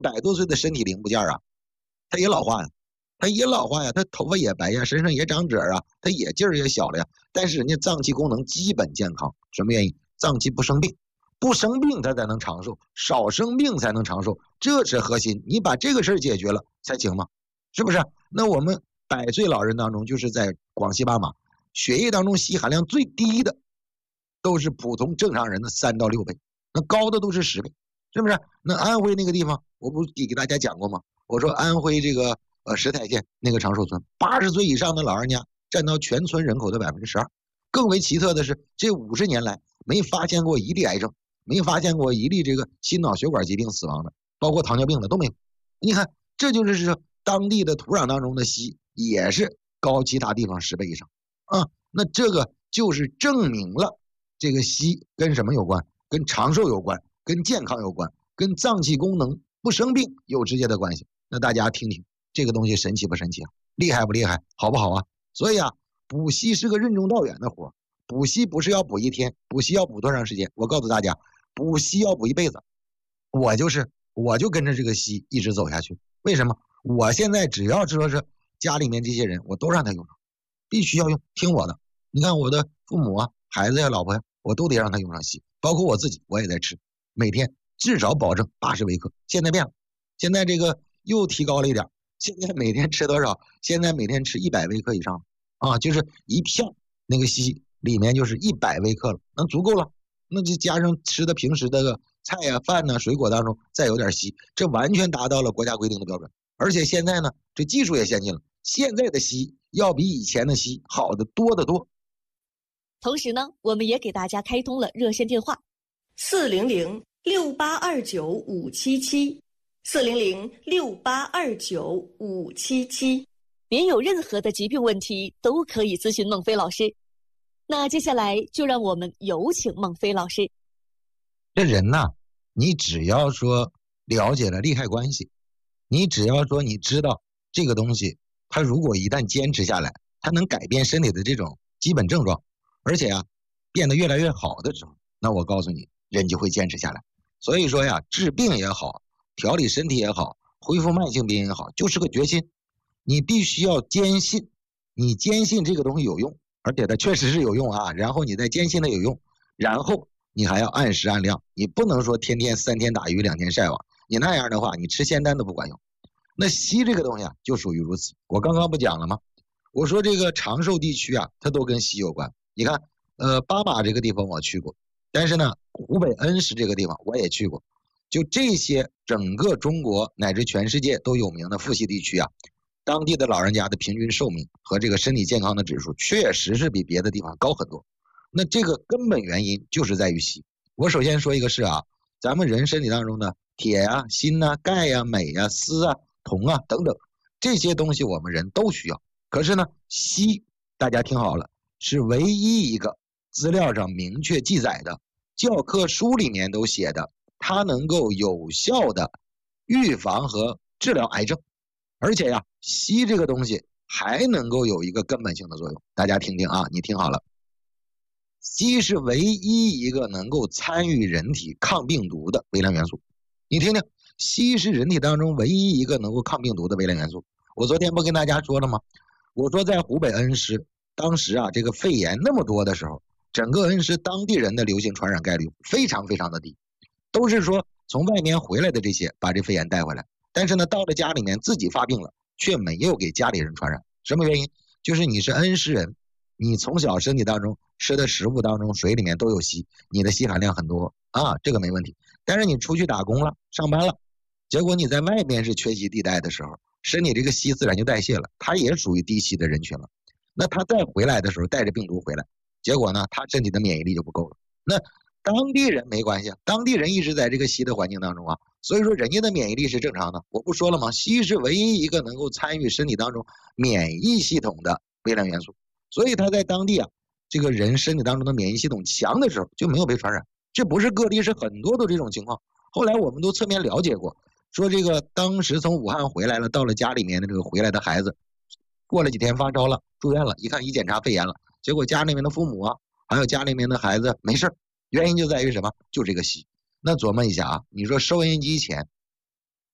100多岁的身体零部件啊，它也老化呀，它头发也白呀，身上也长褶啊，它也劲儿也小了呀。但是人家脏器功能基本健康，什么原因？脏器不生病，不生病它才能长寿，少生病才能长寿，这是核心。你把这个事儿解决了才行吗？是不是？那我们100岁老人当中，就是在广西巴马，血液当中硒含量最低的，都是普通正常人的3到6倍，那高的都是10倍，是不是？那安徽那个地方，我不给大家讲过吗？我说安徽这个石台县那个长寿村，80岁以上的老人家占到全村人口的12%。更为奇特的是，这50年来没发现过一例癌症，没发现过一例这个心脑血管疾病死亡的，包括糖尿病的都没有。你看，这就是说当地的土壤当中的硒也是高其他地方10倍以上啊。那这个就是证明了这个硒跟什么有关？跟长寿有关，跟健康有关，跟脏器功能不生病有直接的关系。那大家听听，这个东西神奇不神奇啊？厉害不厉害？好不好啊？所以啊，补硒是个任重道远的活，补硒不是要补1天，补硒要补多长时间？我告诉大家，补硒要补一辈子。我就跟着这个硒一直走下去。为什么？我现在只要说是家里面这些人，我都让他用上，必须要用，听我的。你看我的父母啊、孩子呀、老婆呀，我都得让他用上硒，包括我自己，我也在吃，每天至少保证80微克。现在变了，现在这个又提高了一点，现在每天吃多少？现在每天吃100微克以上啊，就是一片那个硒里面就是100微克了，那足够了。那就加上吃的平时的菜呀、饭呐、水果当中再有点硒，这完全达到了国家规定的标准。而且现在呢，这技术也先进了，现在的硒要比以前的硒好的多得多。 同时呢，我们也给大家开通了热线电话：400-6829-577，400-6829-577。您有任何的疾病问题都可以咨询孟非老师。那接下来就让我们有请孟非老师。 这人呐，你只要说了解了利害关系，你只要说你知道这个东西，它如果一旦坚持下来，它能改变身体的这种基本症状，而且啊变得越来越好的时候，那我告诉你，人就会坚持下来。所以说呀，治病也好，调理身体也好，恢复慢性病也好，就是个决心。你必须要坚信，你坚信这个东西有用，而且它确实是有用啊，然后你再坚信它有用，然后你还要按时按量，你不能说天天3天打鱼2天晒网，你那样的话，你吃仙丹都不管用。那硒这个东西啊，就属于如此。我刚刚不讲了吗？我说这个长寿地区啊，它都跟硒有关。你看，巴马这个地方我去过，但是呢，湖北恩施这个地方我也去过。就这些整个中国乃至全世界都有名的富硒地区啊，当地的老人家的平均寿命和这个身体健康的指数确实是比别的地方高很多。那这个根本原因就是在于硒。我首先说一个是啊，咱们人身体当中的铁啊、锌啊、钙啊、镁啊、锶啊、铜啊等等这些东西我们人都需要。可是呢，硒大家听好了，是唯一一个资料上明确记载的，教科书里面都写的，它能够有效的预防和治疗癌症。而且呀，硒这个东西还能够有一个根本性的作用，大家听听啊，你听好了，硒是唯一一个能够参与人体抗病毒的微量元素。你听听，硒是人体当中唯一一个能够抗病毒的微量元素。我昨天不跟大家说了吗？我说在湖北恩施，当时啊这个肺炎那么多的时候，整个恩施当地人的流行传染概率非常非常的低，都是说从外面回来的这些把这肺炎带回来，但是呢到了家里面自己发病了，却没有给家里人传染。什么原因？就是你是恩施人，你从小身体当中吃的食物当中水里面都有硒，你的硒含量很多啊，这个没问题。但是你出去打工了上班了，结果你在外面是缺硒地带的时候，身体这个硒自然就代谢了，它也属于低硒的人群了。那他再回来的时候带着病毒回来，结果呢他身体的免疫力就不够了。那当地人没关系，当地人一直在这个硒的环境当中啊，所以说人家的免疫力是正常的。我不说了吗？硒是唯一一个能够参与身体当中免疫系统的微量元素，所以他在当地啊，这个人身体当中的免疫系统强的时候就没有被传染。这不是个例，是很多的这种情况。后来我们都侧面了解过，说这个当时从武汉回来了，到了家里面的这个回来的孩子，过了几天发烧了，住院了，一看一检查肺炎了，结果家里面的父母啊，还有家里面的孩子没事，原因就在于什么？就这个硒。那琢磨一下啊，你说收音机前